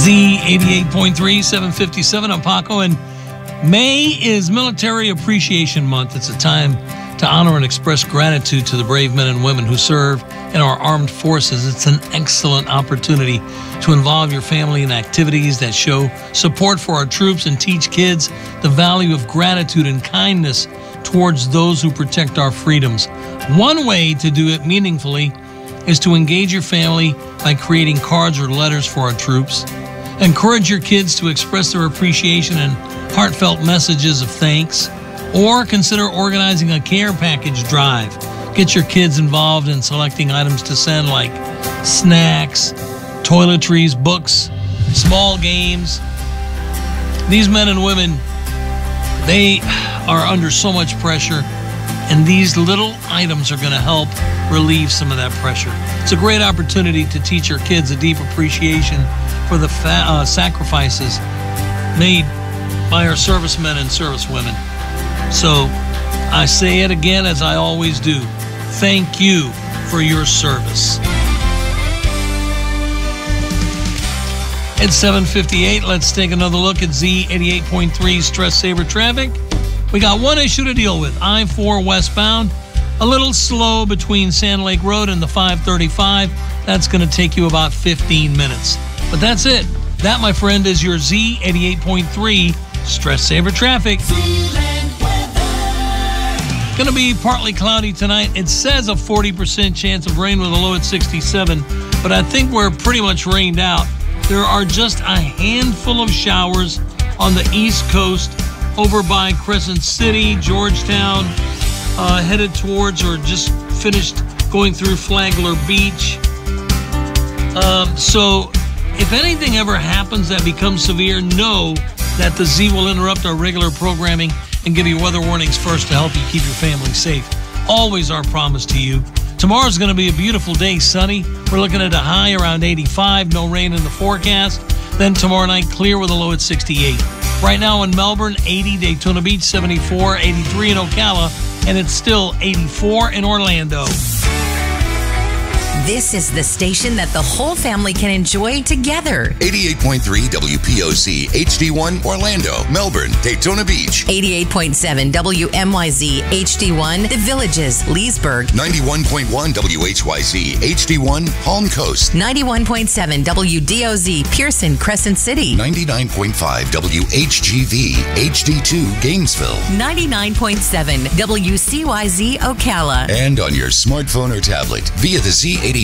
Z88.3, 757. I'm Paco, and May is Military Appreciation Month. It's a time to honor and express gratitude to the brave men and women who serve in our armed forces. It's an excellent opportunity to involve your family in activities that show support for our troops and teach kids the value of gratitude and kindness towards those who protect our freedoms. One way to do it meaningfully is to engage your family by creating cards or letters for our troops. Encourage your kids to express their appreciation in heartfelt messages of thanks, or consider organizing a care package drive. Get your kids involved in selecting items to send like snacks, toiletries, books, small games. These men and women, they are under so much pressure, and these little items are going to help relieve some of that pressure. It's a great opportunity to teach your kids a deep appreciation for the sacrifices made by our servicemen and servicewomen. So I say it again, as I always do. Thank you for your service. It's 7:58. Let's take another look at Z88.3 Stress Saver traffic. We got one issue to deal with. I-4 westbound. A little slow between Sand Lake Road and the 535. That's going to take you about 15 minutes. But that's it. That, my friend, is your Z88.3 Stress Saver traffic. Going to be partly cloudy tonight. It says a 40% chance of rain with a low at 67, but I think we're pretty much rained out. There are just a handful of showers on the East Coast over by Crescent City, Georgetown, headed towards or just finished going through Flagler Beach. So if anything ever happens that becomes severe, know that the Z will interrupt our regular programming and give you weather warnings first to help you keep your family safe. Always our promise to you. Tomorrow's going to be a beautiful day, sunny. We're looking at a high around 85, no rain in the forecast. Then tomorrow night, clear with a low at 68. Right now in Melbourne, 80, Daytona Beach, 74, 83 in Ocala, and it's still 84 in Orlando. This is the station that the whole family can enjoy together. 88.3 WPOC HD1 Orlando, Melbourne, Daytona Beach. 88.7 WMYZ HD1 The Villages, Leesburg. 91.1 WHYZ HD1 Palm Coast. 91.7 WDOZ Pearson, Crescent City. 99.5 WHGV HD2 Gainesville. 99.7 WCYZ Ocala. And on your smartphone or tablet via the Z88